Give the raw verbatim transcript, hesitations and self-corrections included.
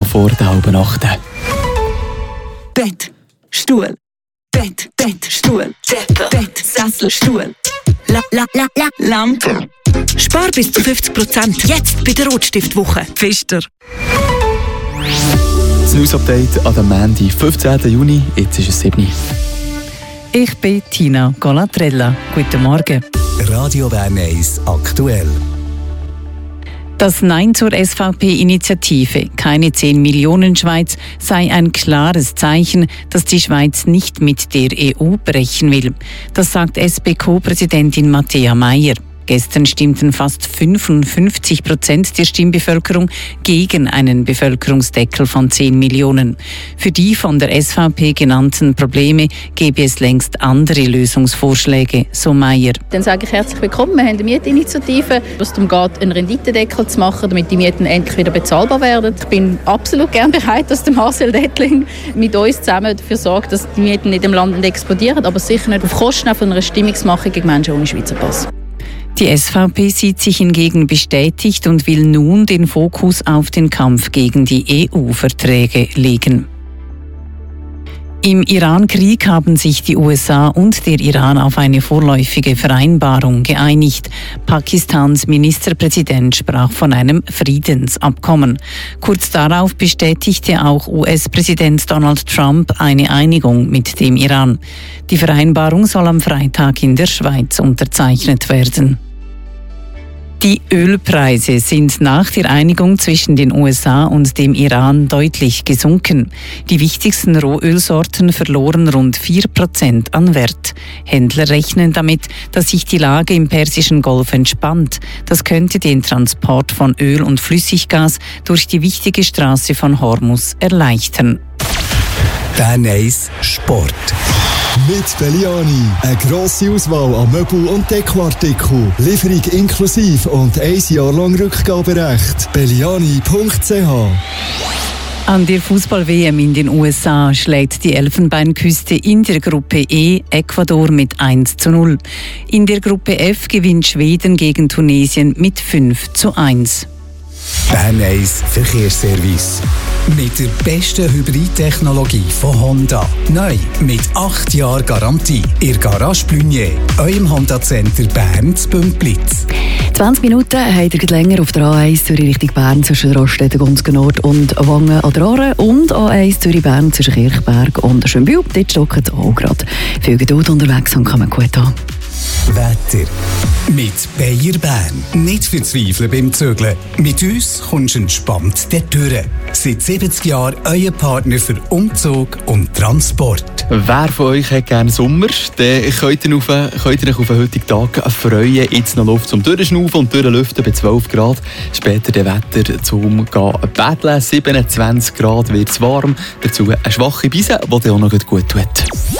vor der halben Nacht. Bett, Stuhl, Bett, Bett, Stuhl, Decke, Bett, Sessel, Stuhl, la, la, la, la, Lampe. Spar bis zu fünfzig Prozent jetzt bei der Rotstiftwoche. Pfister. Das News-Update an dem Montag, fünfzehnten Juni, jetzt ist es sieben Uhr. Ich bin Tina Golatrella. Guten Morgen. Radio Bern eins aktuell. Das Nein zur S V P-Initiative «Keine zehn Millionen Schweiz» sei ein klares Zeichen, dass die Schweiz nicht mit der E U brechen will. Das sagt S P Co-Präsidentin Matthäa Meier. Gestern stimmten fast fünfundfünfzig Prozent der Stimmbevölkerung gegen einen Bevölkerungsdeckel von zehn Millionen. Für die von der S V P genannten Probleme gäbe es längst andere Lösungsvorschläge, so Meier. Dann sage ich herzlich willkommen. Wir haben eine Mietinitiative, wo es darum geht, einen Renditedeckel zu machen, damit die Mieten endlich wieder bezahlbar werden. Ich bin absolut gern bereit, dass der Marcel Dettling mit uns zusammen dafür sorgt, dass die Mieten nicht im Land explodieren, aber sicher nicht auf Kosten von einer Stimmungsmache gegen Menschen ohne Schweizer Pass. Die S V P sieht sich hingegen bestätigt und will nun den Fokus auf den Kampf gegen die E U-Verträge legen. Im Iran-Krieg haben sich die U S A und der Iran auf eine vorläufige Vereinbarung geeinigt. Pakistans Ministerpräsident sprach von einem Friedensabkommen. Kurz darauf bestätigte auch U S-Präsident Donald Trump eine Einigung mit dem Iran. Die Vereinbarung soll am Freitag in der Schweiz unterzeichnet werden. Die Ölpreise sind nach der Einigung zwischen den U S A und dem Iran deutlich gesunken. Die wichtigsten Rohölsorten verloren rund vier Prozent an Wert. Händler rechnen damit, dass sich die Lage im Persischen Golf entspannt. Das könnte den Transport von Öl und Flüssiggas durch die wichtige Straße von Hormuz erleichtern. Bern eins Sport. Mit Belliani. Eine grosse Auswahl an Möbel- und Dekoartikeln. Lieferung inklusiv und ein Jahr lang Rückgaberecht. Belliani punkt c h. An der Fußball-W M in den U S A schlägt die Elfenbeinküste in der Gruppe E Ecuador mit eins zu null. In der Gruppe F gewinnt Schweden gegen Tunesien mit fünf zu eins. Bern eins Verkehrsservice. Mit der besten Hybridtechnologie von Honda. Neu mit acht Jahren Garantie. Ihr Garage Blunier, eurem Honda-Center Bern zu Bümplitz. zwanzig Minuten habt ihr länger auf der A eins Zürich Richtung Bern zwischen Rostede, Gunzgen-Nord und Wangen an der Aare und A eins Zürich-Bern zwischen Kirchberg und Schönbühl. Dort stocken es auch gerade. Viel Geduld unterwegs und kommen gut an. Wetter. Mit Bayer Bern. Nicht verzweifeln beim Zügeln. Mit uns kommst du entspannt dort durch. Seit siebzig Jahren euer Partner für Umzug und Transport. Wer von euch hat gerne Sommer, dann könnt ihr, auf, könnt ihr euch auf den heutigen Tag freuen. Jetzt noch Luft zum Durchschnaufen und Durchlüften bei zwölf Grad. Später das Wetter zum Bädeln. siebenundzwanzig Grad wird es warm. Dazu eine schwache Bise, die dir auch noch gut tut.